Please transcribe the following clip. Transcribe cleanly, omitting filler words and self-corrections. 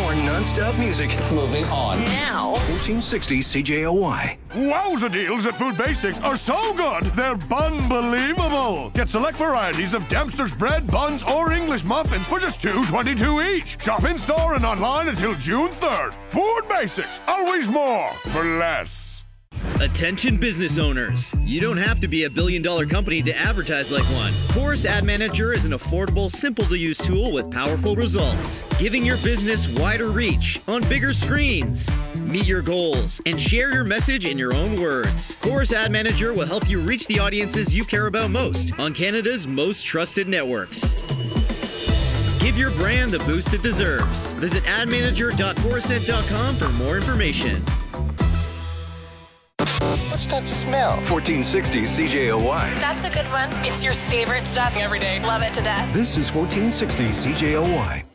more non-stop music. Moving on. Now, 1460 CJOY. Wowza deals at Food Basics are so good, they're bun-believable. Get select varieties of Dempster's bread, buns, or English muffins for just $2.22 each. Shop in-store and online until June 3rd. Food Basics, always more for less. Attention business owners. You don't have to be a billion-dollar company to advertise like one. Chorus Ad Manager is an affordable, simple-to-use tool with powerful results, giving your business wider reach on bigger screens. Meet your goals and share your message in your own words. Chorus Ad Manager will help you reach the audiences you care about most on Canada's most trusted networks. Give your brand the boost it deserves. Visit admanager.chorusnet.com for more information. What's that smell? 1460 CJOY. that's a good one. It's your favorite stuff every day. Love it to death. This is 1460 CJOY.